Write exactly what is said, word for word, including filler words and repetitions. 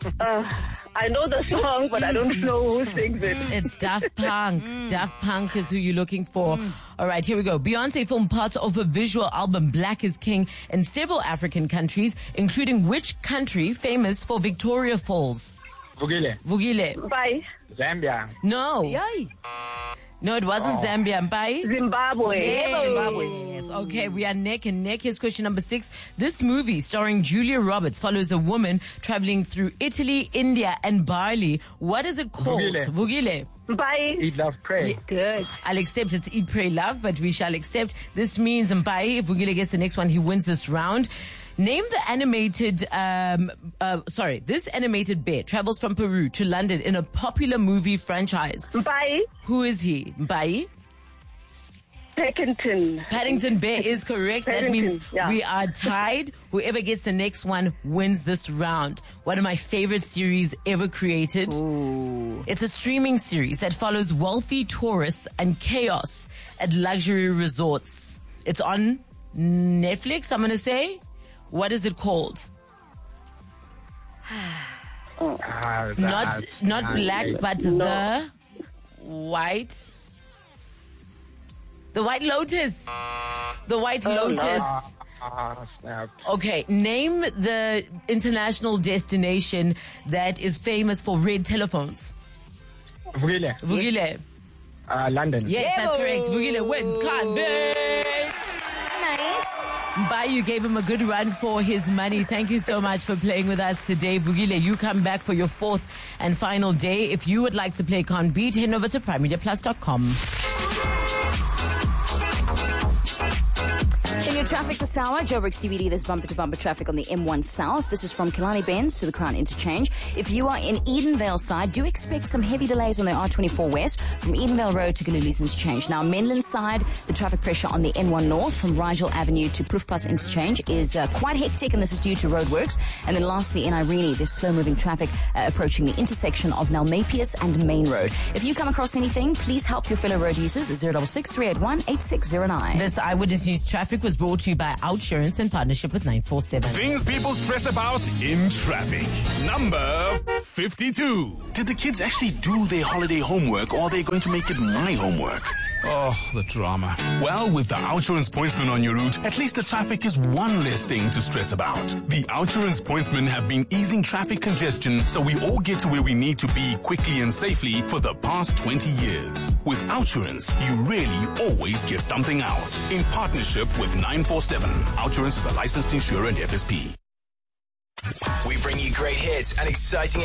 Uh, I know the song, but I don't know who sings it. It's Daft Punk. Daft Punk is who you're looking for. All right, here we go. Beyonce filmed parts of her visual album Black is King in several African countries, including which country famous for Victoria Falls? Vugile. Vugile. Bye. Zambia. No. Yay. No, it wasn't Oh. Zambia. Bye. Zimbabwe. Yeah, Zimbabwe. Yes. Okay, we are neck and neck. Here's question number six. This movie starring Julia Roberts follows a woman traveling through Italy, India, and Bali. What is it called? Vugile. Vugile. Bye. Eat, love, pray. Good. I'll accept it's Eat, Pray, Love, but we shall accept. This means Mbai. If Vugile gets the next one, he wins this round. Name the animated, um, uh, sorry, this animated bear travels from Peru to London in a popular movie franchise. Bye. Who is he? Mbai? Paddington. Paddington Bear is correct. That Paddington, means yeah. we are tied. Whoever gets the next one wins this round. One of my favorite series ever created. Ooh. It's a streaming series that follows wealthy tourists and chaos at luxury resorts. It's on Netflix, I'm going to say. What is it called? Ah, Not that- not ah, black, yeah. but No. the white. The White Lotus. The White Lotus. Ah, snap. Okay, name the international destination that is famous for red telephones. Vugile. Vugile. Uh, London. Yes, that's Yebo. correct. Vugile wins. Can't beat. Nice. Bye, you gave him a good run for his money. Thank you so much for playing with us today. Vugile, you come back for your fourth and final day. If you would like to play Can't Beat, head over to prime media plus dot com. In your traffic this hour, Joburg C B D, there's bumper-to-bumper traffic on the M one South. This is from Killarney Benz to the Crown Interchange. If you are in Edenvale side, do expect some heavy delays on the R twenty-four West from Edenvale Road to Gululi's Interchange. Now, Menlyn side, the traffic pressure on the N one North from Rigel Avenue to Proof Plus Interchange is uh, quite hectic, and this is due to roadworks. And then lastly, in Irene, there's slow-moving traffic uh, approaching the intersection of Nalmapius and Main Road. If you come across anything, please help your fellow road users at zero six six, three eight one, eight six zero nine. This Eyewitness News traffic was brought to you by Outsurance in partnership with nine four seven. Things people stress about in traffic. Number fifty-two. Did the kids actually do their holiday homework, or are they going to make it my homework? Oh, the drama. Well, with the Outsurance Pointsman on your route, at least the traffic is one less thing to stress about. The Outsurance Pointsmen have been easing traffic congestion so we all get to where we need to be quickly and safely for the past twenty years. With Outsurance, you really always get something out. In partnership with nine four seven. Outsurance is a licensed insurer and F S P. We bring you great hits and exciting